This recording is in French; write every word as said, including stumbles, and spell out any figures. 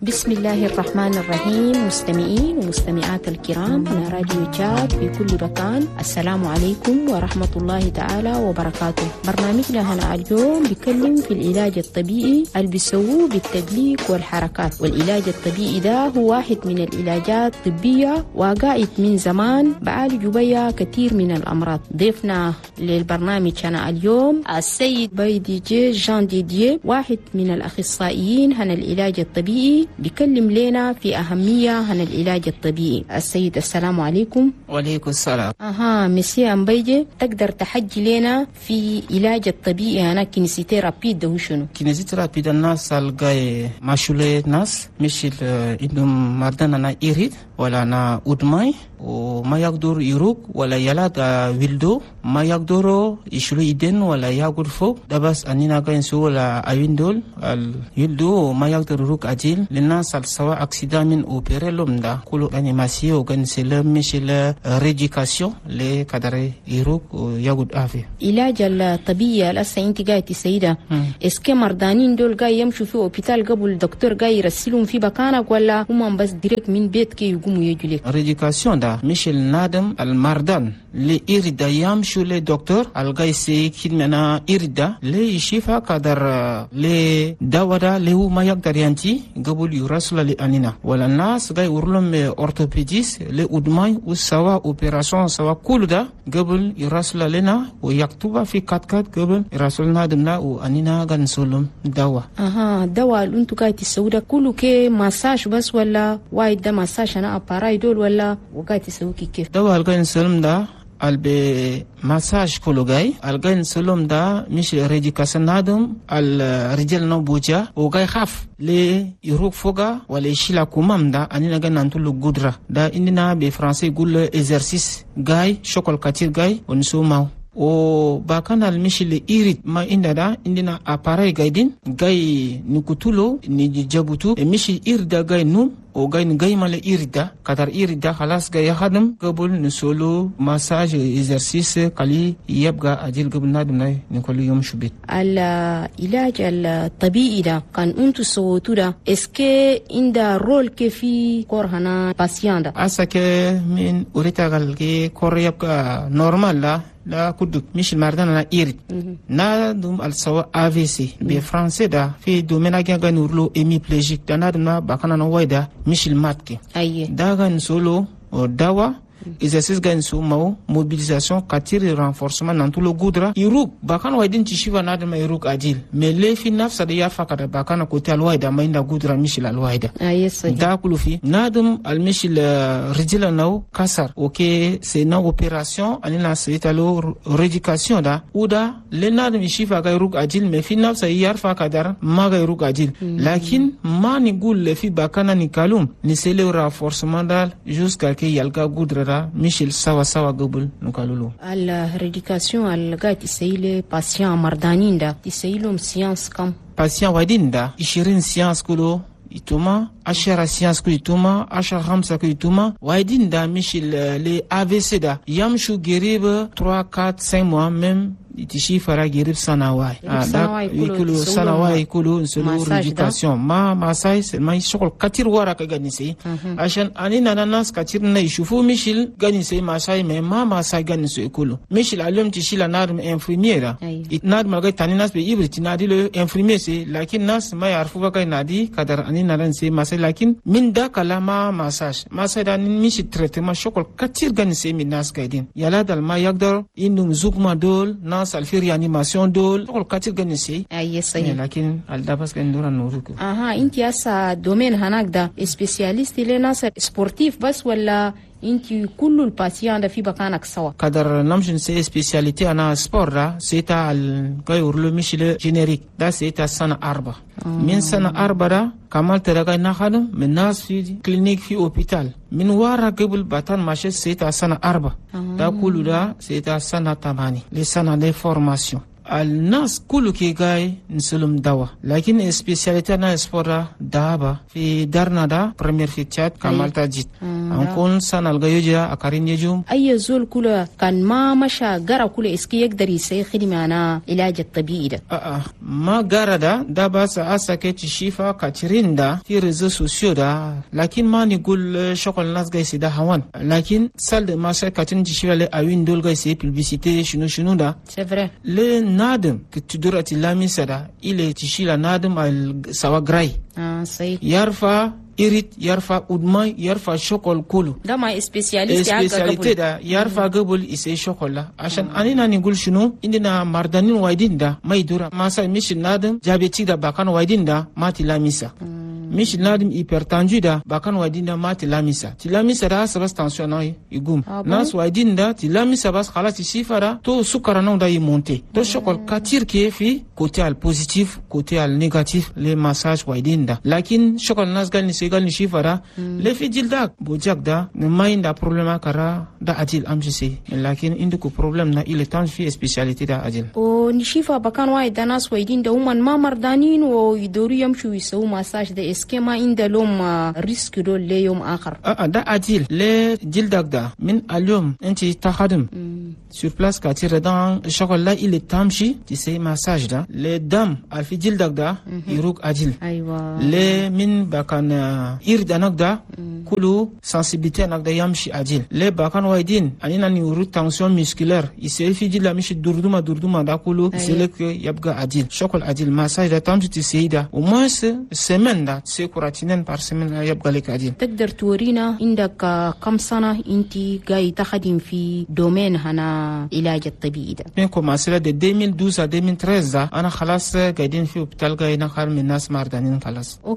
بسم الله الرحمن الرحيم. مستمعين ومستمعات الكرام، أنا راديو جاد في كل مكان، السلام عليكم ورحمة الله تعالى وبركاته. برنامجنا هنا اليوم بيتكلم في العلاج الطبيعي اللي بيسووه بالتدليك والحركات. والعلاج الطبيعي ده هو واحد من العلاجات الطبية وقائد من زمان بعالج بيها كثير من الأمراض. ضيفنا للبرنامج هنا اليوم السيد بايديجي جان ديديه، واحد من الأخصائيين هنا العلاج الطبيعي، بيكلم لنا في أهمية عن العلاج الطبيعي. السيد السلام عليكم. وعليكم السلام. أها مسيا أمبيجي، تقدر تحجي لنا في علاج الطبيعي أنا كينيسيتي رابيد ده شنو؟ كينيسيتي رابيد الناس الجاي ماشولة ناس مش إنهم مردنا أنا إيريد ولا أنا أودماي وما يقدر يروق ولا يلاد ويلدو ما يقدروا يشلو يدين ولا يقدر فوق ده بس أننا جاي نسوي ولا أويندول اليلدو ما يقدر يروق أجيل للناس السواء أكسيدان من أوبريلهم ده كله أنيماسيو كان سلام مش لا ريديكاسيون لكدر يروق ويقدر أفي. علاج الطبيعي الأسا أنت جاي تسيدا إسكي مردانين دول جاي يمشوا في أوبيتال قبل الدكتور جاي يرسلهم في بكانك ولا هم بس ديريكت من بيت كي يقوموا يجوا لك؟ ريديكاسيون ده مش النادم المردان اللي يريد يمشوا للدكتور الجاي سي كلمنا يريد لي يشوفها قدر لي دواء اللي هو ما يقدر ينتي قبل يرسل لأنينا ولا الناس جاي يورلهم أورثوبيديس لأدماي وسوا أوبراسيون سوا كل ده قبل يرسل لنا ويكتبها في كات كات قبل يرسل نادمنا وأنينا جا نسولهم دواء. أها دواء اللي أنتو قاعد تسوي ده كله كي مساج بس ولا وايد ده مساج أنا أباراي دول ولا وقاعد تسوي كيف؟ دواء اللي نسولهم ده البي مساج كله جاي الجاي نسولهم ده مش ريديكاسيون نادم الرجال نبوجا وجاي خاف لي يروق فوقا ولا يشيل كومام ده أنينا جا نانتولو قدرة ده إننا بفرنسي يقول إكسرسيس جاي شغل كتير جاي ونسومه o bakana almishile irit ma inda da indina appareil gaidin gai nikutulo ni jabutu e mishi irda gai num o gai gai male irda kadar irda khalas gai khadam qabul ni solo massage exercice kali yabga ajil qabul nadum nay ni kulli yom shubit al ilaj al tabi'i da kan untu sotu da eske inda role ke fi korhana patient asake min urita gal ke kor yabga normal la لا كدك مش المردان إيرد نادم السوا A V C بفرنسي ده في دومينا جا نورلو إمي بليجيك ده نادم بكنا نوايدا مش الماتكي ده غن سولو دوا exercice gain so mau mobilisation katiri renforcement dans tout le goudra iruk bakan waidin tishiva nadam iruk adil mais le fi nafsa de yarfa kada bakan ko tal waida mainda goudra mishil al waida da kulu fi nadam al mishil rijila naw kasar ok c'est une opération anina c'est alo rééducation da uda le nadam ishiva ga iruk adil mais fi nafsa yarfa kada maga iruk adil lakin mani gul le fi bakana ni kalum ni c'est le renforcement dal jusqu'à que yalga goudra Michel sawa sawa gobul nukalulu al rééducation al gati seile patient mardaninda tiseilum science kam patient wadinda ishirin science kulo ituma ashara science ku ituma ashara khamsa ku ituma wadinda Michel les A V C da yamshu geribe trois quatre cinq mois même itishi fara girib sanawai ada ikulu sanawai ikulu nsulu rééducation ma masai ma shokol katir wara ka ganisi ashan anina nanas katir na ishufu mishil ganisi masai me ma masai ganisi ikulu mishil alum tishila narm infirmiera itnad malga taninas be ibriti nadi le infirmier c'est lakin nas ma yarfu ba kai nadi kadar anina ran c'est masai lakin min da kalama massage masai da mishil traitement shokol katir ganisi min nas gaidin yala dal ma yagdar indum zukma dol salfi réanimation dol ko katir ganisi ay sahi lakin aldabas kan dura nuruko aha inti asa domaine hanakda spécialiste le nas sportif bas wala inti kullu الباتيان ده في بكانك سوا قدر نمشي سي سبيسياليتي انا سبور ده سيتا الغير لو مشي جينيريك ده سيتا سنه أربعة من سنه أربعة ده كمال ترغاي نخدم من ناس في كلينيك في اوبيتال من ورا قبل باتان ماشي سيتا سنه أربعة ده كله ده سيتا سنه ثمانية لسنه دي فورماسيون الناس كله كي جاي نسلم دواء لكن سبيسياليتي سبورا دابا في دارنا دا بريمير في تشاد كمال تاجيت نكون سنة الجيوجا أكارين يجوم أي زول كله كان ما مشى جرى كله إسكي يقدر يسيخدم معنا علاج الطبيعي ده آه ما جرى دا دا بس أساكت شيفا كاترين دا في ريزو سوسيو دا لكن ما نقول شغل الناس جاي سيدا هوان لكن سال ما شاء كاترين شيفا ل أوين دول جاي سي publicité شنو شنو دا سفر le nadem que tu dois te la misada il est tichi la nadem al sawagrai ah c'est yarfa irit yarfa udmay yarfa shokol kulu da ma spécialiste ya spécialité da yarfa gabul ise shokola ashan anina ni gul shunu indina mardanin waidin da mai dura masa mishin nadem diabétique da bakan waidin da mati la misa mish nadim hypertendu da bakan wadinda ma tilamisa tilamisa da sabas tension na igum nas wadinda tilamisa bas khala ti sifara to sukara non da y monter to shokol katir ke fi côté al positif côté al négatif les massages wadinda lakin shokol nas gal ni segal ni sifara le fi jilda bojak da ne mainda problema kara da ajil amjisi lakin indu ko problem na il est temps fi spécialité da ajil o ni shifa bakan waida nas wadinda human ma mardanin o idoru yamshu yisu massage da اسكيما عندهم ريسك دول ليوم اخر اه ده عديل ليه جلدك ده من اليوم انت تخدم sur place كاتير دان الشغل لا اللي تمشي تسي مساج ده ليه دم في جلدك ده يروق عديل ايوه ليه من بكان يردنك ده كله sensibilité نك ده يمشي عديل ليه بكان وايدين انينا نيورو تنسيون ميسكولير يسير في جلد مش دردوما دردوما ده كله يسلك يبقى عديل شغل عديل مساج ده تمشي تسي ده وما سيمن ده سيكوراتينين بار سيمن يبقى لك عديل تقدر تورينا عندك كم سنة انت جاي تخدم في دومين هنا علاج الطبيعي ده من كوماسيلا دي ألفين واثني عشر ألفين وثلاثة عشر أنا خلاص قاعدين في هوبيتال جاي نخار من ناس مردانين خلاص